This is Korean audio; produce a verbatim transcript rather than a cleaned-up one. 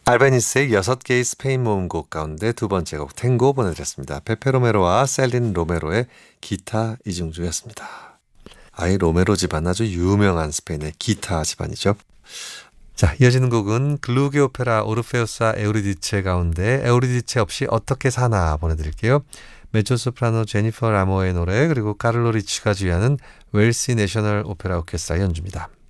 알베니스의 여섯 개의 스페인 모음곡 가운데 두 번째 곡 탱고 보내드렸습니다. 페페 로메로와 셀린 로메로의 기타 이중주였습니다. 아이 로메로 집안 아주 유명한 스페인의 기타 집안이죠. 자, 이어지는 곡은 글루게 오페라 오르페우스와 에우리디체 가운데 에우리디체 없이 어떻게 사나 보내드릴게요. 메조소프라노 제니퍼 라모의 노래 그리고 카를로 리치가 주의하는 웰시 내셔널 오페라 오케스트라 연주입니다.